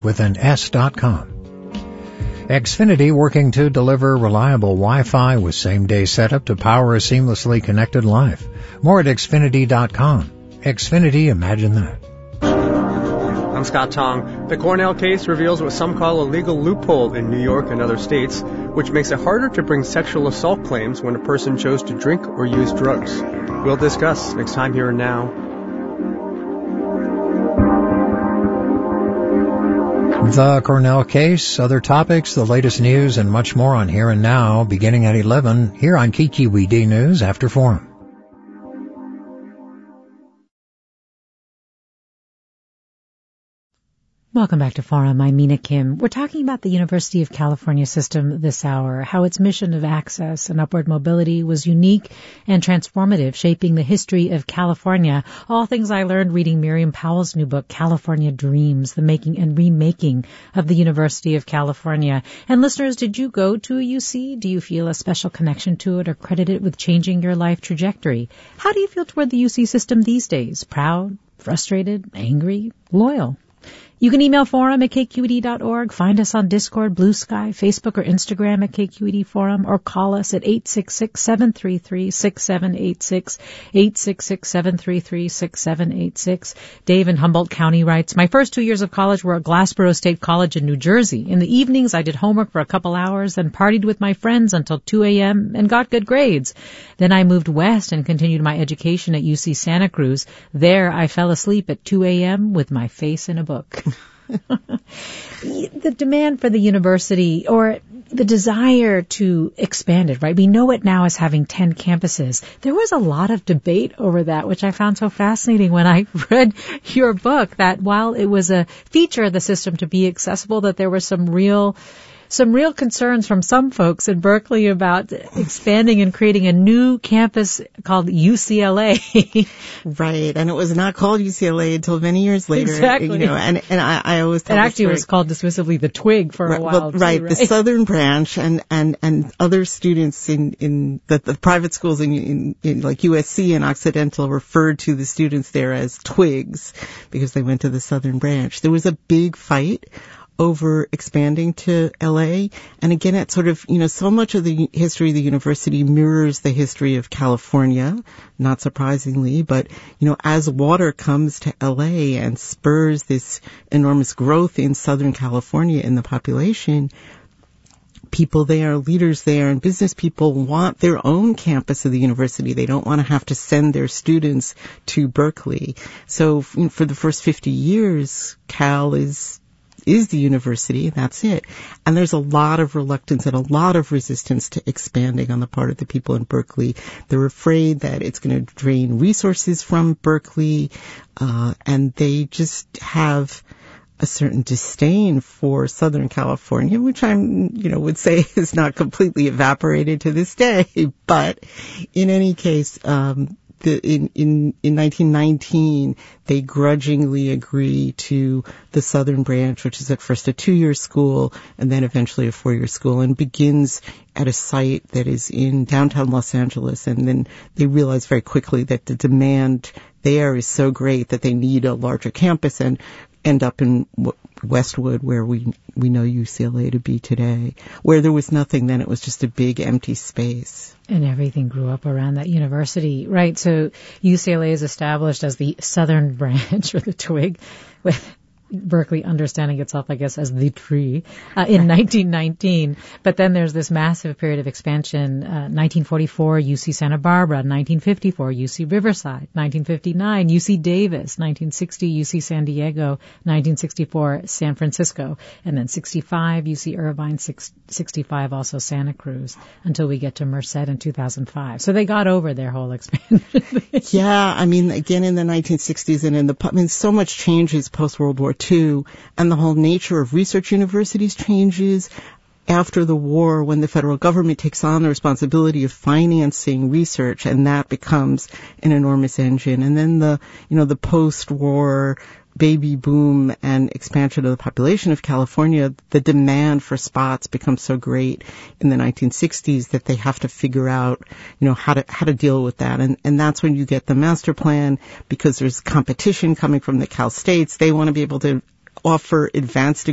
with an S.com. Xfinity working to deliver reliable Wi-Fi with same-day setup to power a seamlessly connected life. More at Xfinity.com. Xfinity, imagine that. I'm Scott Tong. The Cornell case reveals what some call a legal loophole in New York and other states, which makes it harder to bring sexual assault claims when a person chose to drink or use drugs. We'll discuss next time Here and Now. The Cornell case, other topics, the latest news, and much more on Here and Now, beginning at 11, here on KQED News after Forum. Welcome back to Forum. I'm Mina Kim. We're talking about the University of California system this hour, how its mission of access and upward mobility was unique and transformative, shaping the history of California. All things I learned reading Miriam Powell's new book, California Dreams, the making and remaking of the University of California. And listeners, did you go to a UC? Do you feel a special connection to it or credit it with changing your life trajectory? How do you feel toward the UC system these days? Proud, frustrated, angry, loyal? You can email forum at kqed.org, find us on Discord, Blue Sky, Facebook, or Instagram at KQED Forum, or call us at 866-733-6786, 866-733-6786. Dave in Humboldt County writes, my first 2 years of college were at Glassboro State College in New Jersey. In the evenings, I did homework for a couple hours, then partied with my friends until 2 a.m. and got good grades. Then I moved west and continued my education at UC Santa Cruz. There, I fell asleep at 2 a.m. with my face in a book. The demand for the university, or the desire to expand it, right? We know it now as having 10 campuses. There was a lot of debate over that, which I found so fascinating when I read your book, that while it was a feature of the system to be accessible, that there were some real concerns from some folks in Berkeley about expanding and creating a new campus called UCLA. Right. And it was not called UCLA until many years later. Exactly. You know, and I always tell it actually was called dismissively the Twig for a while. Well, right. The Southern Branch and other students in the private schools in like USC and Occidental referred to the students there as Twigs because they went to the Southern Branch. There was a big fight over expanding to LA. And again, it's sort of, you know, so much of the history of the university mirrors the history of California, not surprisingly. But, you know, as water comes to LA and spurs this enormous growth in Southern California in the population, people there, leaders there, and business people want their own campus of the university. They don't want to have to send their students to Berkeley. So for the first 50 years, Cal is the university, and that's it. And there's a lot of reluctance and a lot of resistance to expanding on the part of the people in Berkeley. They're afraid that it's going to drain resources from Berkeley, and they just have a certain disdain for Southern California, which would say is not completely evaporated to this day. But in any case, in 1919, they grudgingly agree to the Southern Branch, which is at first a 2-year school and then eventually a 4-year school, and begins at a site that is in downtown Los Angeles. And then they realize very quickly that the demand there is so great that they need a larger campus and end up in Westwood, where we know UCLA to be today. Where there was nothing then, it was just a big empty space. And everything grew up around that university, right? So UCLA is established as the Southern Branch, or the Twig, with Berkeley understanding itself, I guess, as the tree, in 1919. But then there's this massive period of expansion, 1944, UC Santa Barbara, 1954, UC Riverside, 1959, UC Davis, 1960, UC San Diego, 1964, San Francisco, and then 65, UC Irvine, 65, also Santa Cruz, until we get to Merced in 2005. So they got over their whole expansion. Yeah, I mean, again, in the 1960s and so much changes post-World War II, and the whole nature of research universities changes after the war, when the federal government takes on the responsibility of financing research, and that becomes an enormous engine. And then the post-war baby boom and expansion of the population of California, the demand for spots becomes so great in the 1960s that they have to figure out, how to deal with that. And that's when you get the master plan, because there's competition coming from the Cal States. They want to be able to offer advanced